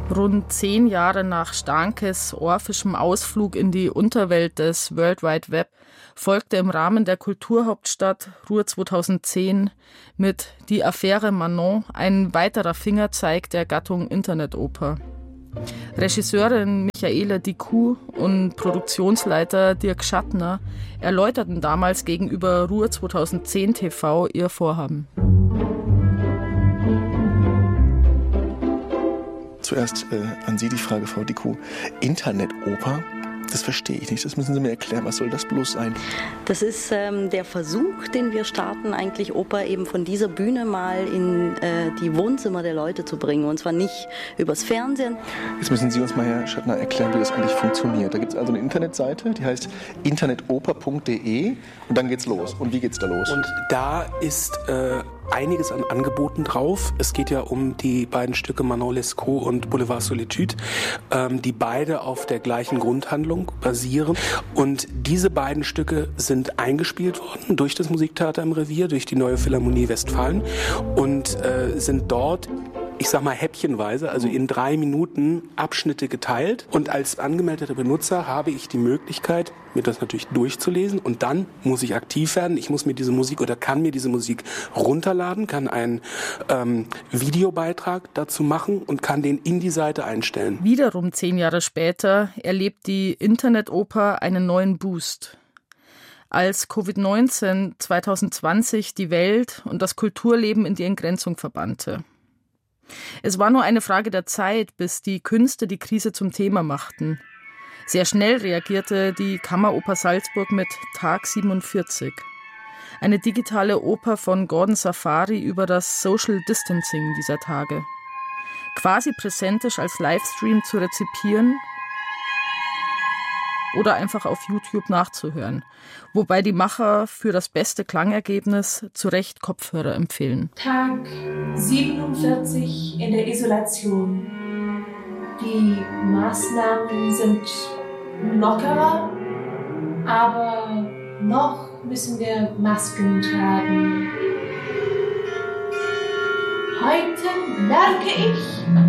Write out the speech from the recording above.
Rund 10 Jahre nach Stankes orphischem Ausflug in die Unterwelt des World Wide Web folgte im Rahmen der Kulturhauptstadt Ruhr 2010 mit Die Affäre Manon ein weiterer Fingerzeig der Gattung Internetoper. Regisseurin Michaela Dicou und Produktionsleiter Dirk Schattner erläuterten damals gegenüber Ruhr 2010 TV ihr Vorhaben. Zuerst an Sie die Frage, Frau Dicou. Internetoper? Das verstehe ich nicht. Das müssen Sie mir erklären. Was soll das bloß sein? Das ist der Versuch, den wir starten, eigentlich Oper eben von dieser Bühne mal in die Wohnzimmer der Leute zu bringen. Und zwar nicht übers Fernsehen. Jetzt müssen Sie uns mal, Herr Schattner, erklären, wie das eigentlich funktioniert. Da gibt es also eine Internetseite, die heißt internetoper.de und dann geht's los. Und wie geht's da los? Und da ist einiges an Angeboten drauf. Es geht ja um die beiden Stücke Manon Lescaut und Boulevard Solitude, die beide auf der gleichen Grundhandlung basieren. Und diese beiden Stücke sind eingespielt worden durch das Musiktheater im Revier, durch die Neue Philharmonie Westfalen und sind dort, ich sag mal häppchenweise, also in 3 Minuten Abschnitte geteilt. Und als angemeldeter Benutzer habe ich die Möglichkeit, mir das natürlich durchzulesen. Und dann muss ich aktiv werden. Ich muss mir diese Musik oder kann mir diese Musik runterladen, kann einen Videobeitrag dazu machen und kann den in die Seite einstellen. Wiederum 10 Jahre später erlebt die Internetoper einen neuen Boost. Als Covid-19 2020 die Welt und das Kulturleben in die Entgrenzung verbannte. Es war nur eine Frage der Zeit, bis die Künste die Krise zum Thema machten. Sehr schnell reagierte die Kammeroper Salzburg mit Tag 47. Eine digitale Oper von Gordon Safari über das Social Distancing dieser Tage. Quasi präsentisch als Livestream zu rezipieren oder einfach auf YouTube nachzuhören. Wobei die Macher für das beste Klangergebnis zu Recht Kopfhörer empfehlen. Tag 47 in der Isolation. Die Maßnahmen sind lockerer, aber noch müssen wir Masken tragen. Heute merke ich,